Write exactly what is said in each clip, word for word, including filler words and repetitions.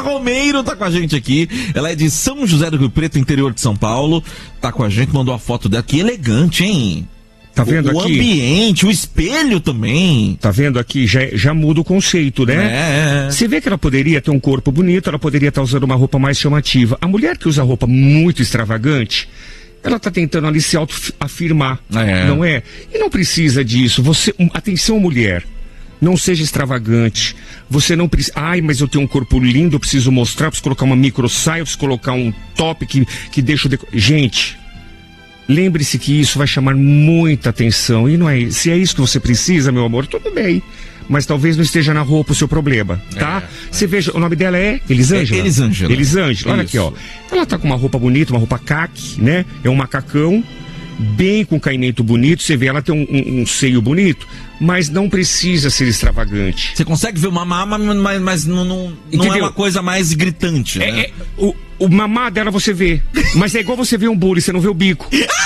Romeiro tá com a gente aqui. Ela é de São José do Rio Preto, interior de São Paulo. Tá com a gente, mandou a foto dela. Que elegante, hein? Tá vendo o, aqui? O ambiente, o espelho também. Tá vendo aqui? Já, já muda o conceito, né? É. Você vê que ela poderia ter um corpo bonito, ela poderia estar usando uma roupa mais chamativa. A mulher que usa roupa muito extravagante, ela tá tentando ali se autoafirmar, É. não é? E não precisa disso. Você, um, atenção, mulher. Não seja extravagante. Você não precisa... Ai, mas eu tenho um corpo lindo, eu preciso mostrar, eu preciso colocar uma micro saia, eu preciso colocar um top que, que deixa o... Deco... Gente... Lembre-se que isso vai chamar muita atenção. E não é, se é isso que você precisa, meu amor, tudo bem. Mas talvez não esteja na roupa o seu problema, tá? Você é, é. veja, o nome dela é Elisângela? É Elisângela. Elisângela, olha isso. Aqui, ó. Ela tá com uma roupa bonita, uma roupa caque, né? É um macacão, bem com caimento bonito. Você vê, ela tem um, um, um seio bonito, mas não precisa ser extravagante. Você consegue ver uma mama, mas, mas não, não, não é uma coisa mais gritante, né? É, é, o, o mamá dela você vê, mas é igual você vê um bully, você não vê o bico.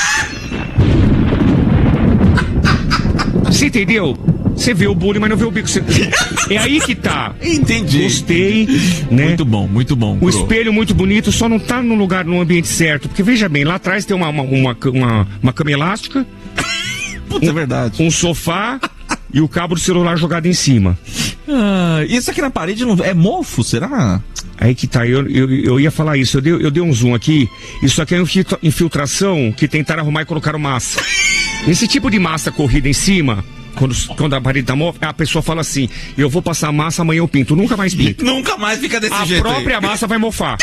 Você entendeu? Você vê o bullying, mas não vê o bico. Você... É aí que tá. Entendi. Gostei, né? Muito bom, muito bom. O Pro. espelho muito bonito, só não tá no lugar, no ambiente certo. Porque veja bem, lá atrás tem uma, uma, uma, uma, uma cama elástica. Puta, um, é verdade. Um sofá e o cabo do celular jogado em cima. Ah, isso aqui na parede não é mofo, será? Aí que tá, eu, eu, eu ia falar isso, eu dei, eu dei um zoom aqui. Isso aqui é infiltração que tentaram arrumar e colocaram massa. Esse tipo de massa corrida em cima, quando, quando a parede tá mofada, a pessoa fala assim: eu vou passar massa, amanhã eu pinto. Nunca mais pinto. Nunca mais fica desse a jeito. A própria aí. massa vai mofar.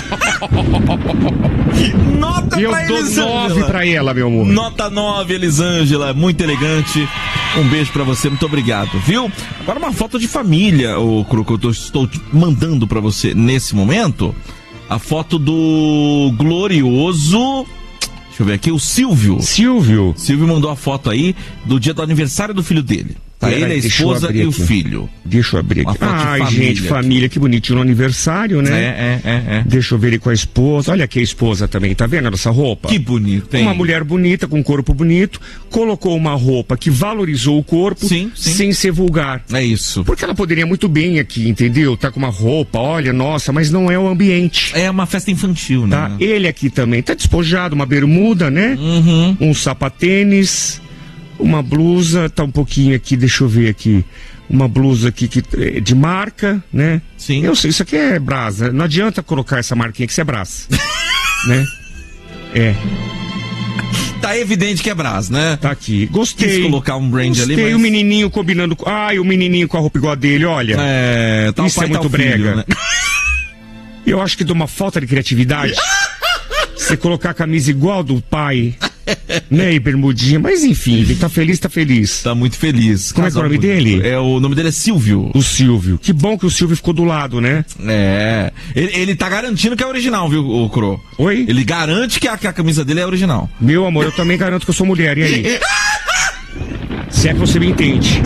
Nota e eu pra dou Elisângela. nove pra ela, meu amor. Nota nove, Elisângela. Muito elegante. Um beijo pra você, muito obrigado, viu? Agora uma foto de família, o Croco, eu estou mandando pra você nesse momento. A foto do glorioso... Deixa eu ver aqui, o Silvio. Silvio. Silvio mandou a foto aí do dia do aniversário do filho dele. Tá ele, a esposa e o filho. Deixa eu abrir aqui. Ai, família, gente, família, que bonitinho no aniversário, né? É, é, é, é. Deixa eu ver ele com a esposa. Olha aqui a esposa também, tá vendo essa roupa? Que bonito, hein? Uma mulher bonita, com um corpo bonito, colocou uma roupa que valorizou o corpo, sim, sim. sem ser vulgar. É isso. Porque ela poderia muito bem aqui, entendeu? Tá com uma roupa, olha, nossa, mas não é o ambiente. É uma festa infantil, né? Tá? Ele aqui também tá despojado, uma bermuda, né? Uhum. Um sapatênis. Uma blusa, tá um pouquinho aqui, deixa eu ver aqui. Uma blusa aqui que, de marca, né? Sim. Eu sei, isso aqui é Brasa. Não adianta colocar essa marquinha que isso é Brás. Né? É. Tá evidente que é Brás, né? Tá aqui. Gostei. Quis colocar um brand Gostei, ali, mas... o menininho combinando com... Ai, o menininho com a roupa igual a dele, olha. É, tá isso o pai, é muito tá o brega. filho, né? Eu acho que dá uma falta de criatividade. Você colocar a camisa igual do pai, né, e bermudinha, mas enfim, ele tá feliz, tá feliz. Tá muito feliz. Como Casal é que é o nome bonito. dele? É, o nome dele é Silvio. O Silvio. Que bom que o Silvio ficou do lado, né? É. Ele, ele tá garantindo que é original, viu, o Cro? Oi? Ele garante que a, que a camisa dele é original. Meu amor, eu também garanto que eu sou mulher, e aí? Se é que você me entende.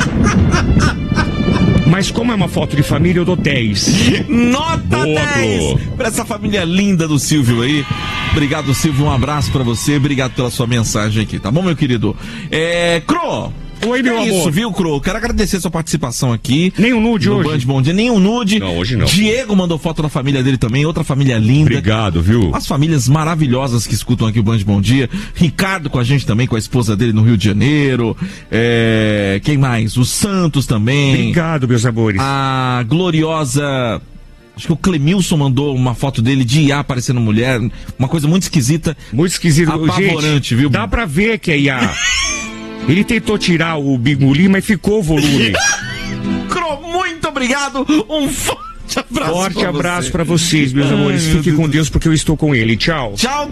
Mas como é uma foto de família, eu dou dez. Nota Boa, dez Cro. pra essa família linda do Silvio aí. Obrigado, Silvio, um abraço pra você. Obrigado pela sua mensagem aqui, tá bom, meu querido? É... Cro! Oi, meu é amor. Isso, viu, Cro? Quero agradecer a sua participação aqui. Nem um nude no hoje? Band Bom Dia, nem um nude. Não, hoje não. Diego mandou foto da família dele também, outra família linda. Obrigado, viu? As famílias maravilhosas que escutam aqui o Band Bom Dia. Ricardo com a gente também, com a esposa dele no Rio de Janeiro. É... Quem mais? O Santos também. Obrigado, meus amores. A gloriosa... Acho que o Clemilson mandou uma foto dele de I A parecendo mulher. Uma coisa muito esquisita. Muito esquisito. Apavorante, gente, viu? Dá pra ver que é I A. Ele tentou tirar o biguli, mas ficou o volume. Cro, muito obrigado. Um forte abraço. Forte pra abraço você. pra vocês, meus Ai, amores. meu Fiquem Deus com Deus porque eu estou com ele. Tchau. Tchau.